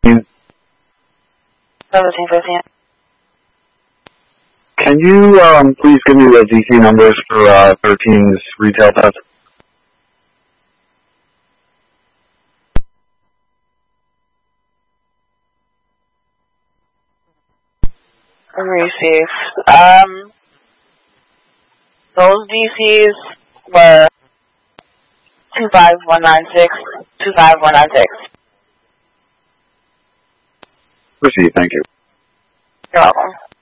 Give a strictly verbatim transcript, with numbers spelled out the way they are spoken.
seventeen fifteen. Can you um, please give me the D C numbers for uh, thirteen's retail test? Receive. Um, those D Cs were two five one nine six, two five one nine six. Receive, thank you. You're welcome.